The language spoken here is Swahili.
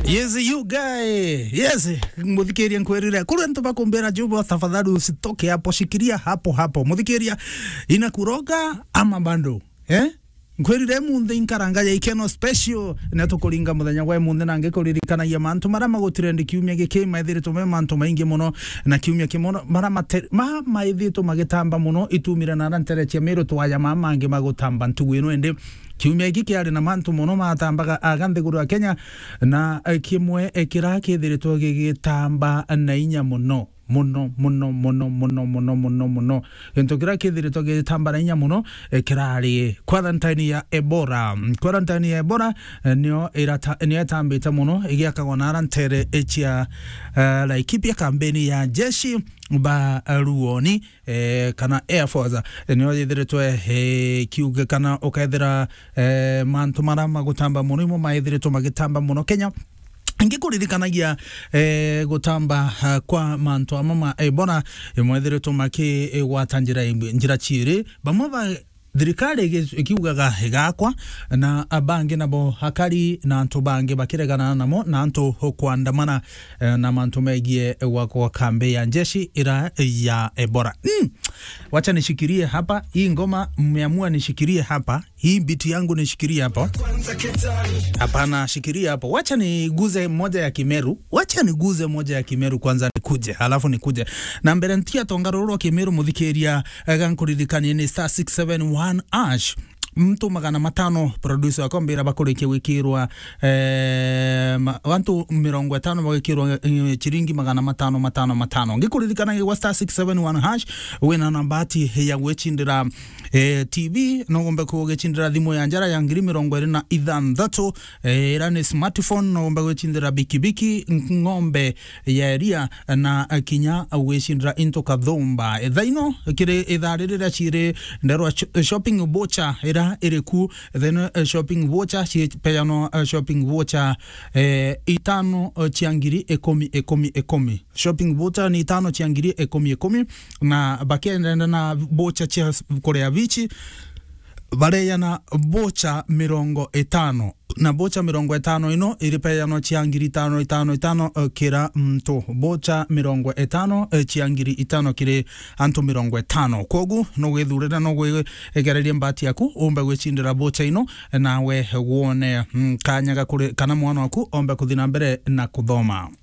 Yes, you guy. Yes, muthikiria nkwerire kuri ntu bakumbira jubo tafadhali usitoke hapo, shikiria hapo. Muthikiria inakuroga ama bando? Nkwerire munthi inkaranga ya ikeno special na tukuringa muthenya gwa munthi na ngikuririkana ya mantu marama gutrend kiumia giki maithirito me mantu maingi muno na kiumia kimono marama maithito magitamba muno itumire na ranteretia mero twaya mangi magutamba ntuwino ende kiumia giki ari na mantu muno matambaga aganthiguru a Kenya na kimwe kirakithirito gigitamba na inya muno ento kirakithirito gitamba na inya muno kirari quarantine ya Ebola nio etambita muno igiakagwa na rantere echia laikipia kampeni ya jeshi ba ruoni kana Air Force nio yithiritwe kiuge kana ukaithira mantu marama gutamba muno maithirito magitamba muno Kenya ngikuririkanagia gutamba kwa mantu amama Ebola imwethiritwo maki gwatanjira njira chiri bamwe ba thirikari ikiugaga igakwa na abangi nabo hakari na antu bangi bakiregana namo na antu kwandamana na mantu megie wako kambe ya njeshi ira ya Ebola. Wacha nishikirie hapa hii ngoma, mmeamua nishikirie hapa hii biti yangu, nishikirie hapo. Hapana, shikiria hapo. Wacha niguze moja ya Kimeru kwanza nikuje, halafu nikuje na mbere ntia tongaroro Kimeru muthikiria gankuririkania ni star 671 mtu magana matano producer akombira bakurikia wikirwa wantu 50 bagikirwa chiringi magana matano ngikuririkana wa star 671 wena nambati ya gwechindira TV no gombe ko gechindira thimu ya njara ya ngiri 26 era ni smartphone no gombe gwechindira bikibiki ngombe ya eria na kinya gwechindira into kathomba thaino kire itharirira chire nderwa shopping voucher era iriku then shopping voucher peyano shopping voucher itano chiangiri 10 shopping voucher ni itano chiangiri 10 na bakienda na voucher chia Korea Vichi bareya na voucher 50 na voucher 50 ino iripeyano chiangiri 5 kira mtu voucher 50 chiangiri 5 kire antu 50 kogu no gwithurira no gwegereria mbati yaku umbe gwechindira voucher ino nawe wone kanyaga kuri kana mwana waku ombe kuthina mbere na kuthoma.